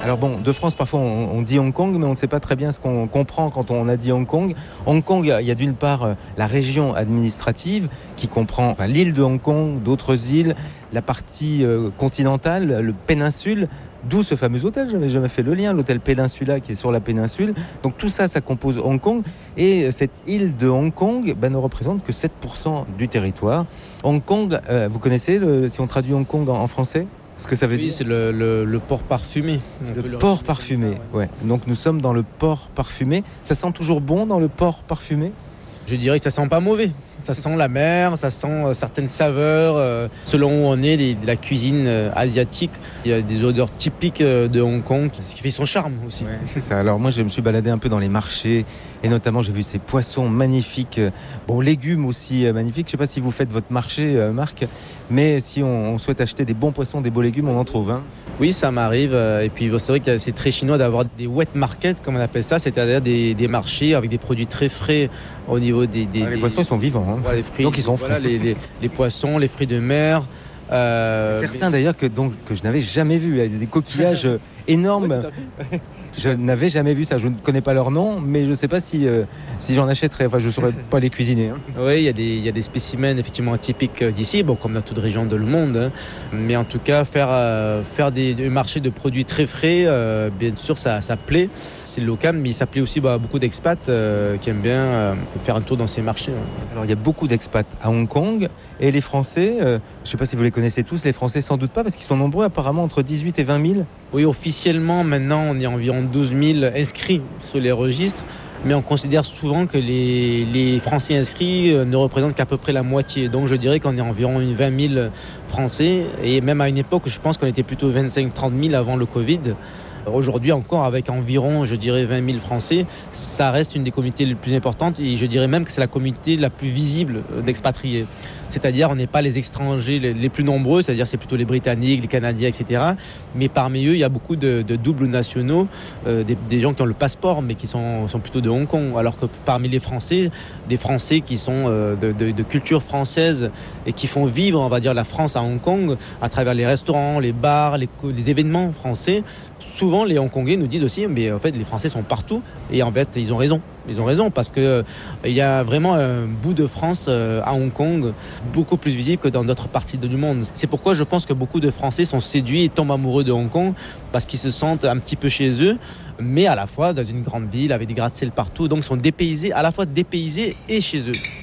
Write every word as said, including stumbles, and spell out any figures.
Alors bon, de France, parfois on, on dit Hong Kong, mais on ne sait pas très bien ce qu'on comprend quand on a dit Hong Kong. Hong Kong, il y a d'une part euh, la région administrative qui comprend enfin, l'île de Hong Kong, d'autres îles, la partie euh, continentale, le péninsule, d'où ce fameux hôtel, je n'avais jamais fait le lien, l'hôtel Peninsula qui est sur la péninsule. Donc tout ça, ça compose Hong Kong. Et cette île de Hong Kong ben, ne représente que sept pour cent du territoire. Hong Kong, euh, vous connaissez, le, si on traduit Hong Kong en, en français, ce que ça veut oui, dire? c'est le, le, le port parfumé. Le, le port parfumé, ça, ouais. ouais. Donc nous sommes dans le port parfumé. Ça sent toujours bon dans le port parfumé? Je dirais que ça sent pas mauvais. Ça sent la mer, ça sent euh, certaines saveurs. Euh, selon où on est, les, la cuisine euh, asiatique, il y a des odeurs typiques euh, de Hong Kong, ce qui fait son charme aussi. Ouais, c'est ça. Alors moi, je me suis baladé un peu dans les marchés et notamment j'ai vu ces poissons magnifiques, bon légumes aussi euh, magnifiques. Je ne sais pas si vous faites votre marché, euh, Marc, mais si on, on souhaite acheter des bons poissons, des beaux légumes, on en trouve. Hein. Oui, ça m'arrive. Et puis c'est vrai que c'est très chinois d'avoir des wet markets, comme on appelle ça, c'est-à-dire des, des marchés avec des produits très frais au niveau des... des ah, les des, poissons, ils sont vivants. Hein. Voilà, les fruits, donc ils sont voilà, frais. Les, les, les poissons, les fruits de mer. Euh, Certains mais... d'ailleurs que, donc, que je n'avais jamais vu. Il y a des coquillages énormes. Oui, tout à fait. Je n'avais jamais vu ça. Je ne connais pas leur nom, mais je ne sais pas si, euh, si j'en achèterais. Enfin, je ne saurais pas les cuisiner. Hein. Oui, il y a des, il y a des spécimens effectivement typiques d'ici, bon, comme dans toute région du monde. Hein. Mais en tout cas, faire, euh, faire des, des marchés de produits très frais, euh, bien sûr, ça, ça plaît. C'est local, mais ça plaît aussi bah, à beaucoup d'expats euh, qui aiment bien euh, faire un tour dans ces marchés. Hein. Alors, il y a beaucoup d'expats à Hong Kong. Et les Français, euh, je ne sais pas si vous les connaissez tous, les Français sans doute pas, parce qu'ils sont nombreux, apparemment entre dix-huit et vingt mille. Oui, officiellement, maintenant, on est environ douze mille inscrits sur les registres, mais on considère souvent que les, les Français inscrits ne représentent qu'à peu près la moitié. Donc je dirais qu'on est environ une vingt mille Français, et même à une époque, je pense qu'on était plutôt vingt-cinq à trente mille avant le Covid. Aujourd'hui encore, avec environ, je dirais, vingt mille Français, ça reste une des communautés les plus importantes et je dirais même que c'est la communauté la plus visible d'expatriés. C'est-à-dire, on n'est pas les étrangers les plus nombreux, c'est-à-dire c'est plutôt les Britanniques, les Canadiens, et cetera. Mais parmi eux, il y a beaucoup de, de doubles nationaux, euh, des, des gens qui ont le passeport, mais qui sont, sont plutôt de Hong Kong. Alors que parmi les Français, des Français qui sont euh, de, de, de culture française et qui font vivre, on va dire, la France à Hong Kong à travers les restaurants, les bars, les, les événements français. Souvent, les Hongkongais nous disent aussi, mais en fait, les Français sont partout. Et en fait, ils ont raison. Ils ont raison parce qu'il euh, y a vraiment un bout de France euh, à Hong Kong beaucoup plus visible que dans d'autres parties du monde. C'est pourquoi je pense que beaucoup de Français sont séduits et tombent amoureux de Hong Kong parce qu'ils se sentent un petit peu chez eux, mais à la fois dans une grande ville avec des gratte-ciel partout. Donc, ils sont dépaysés, à la fois dépaysés et chez eux.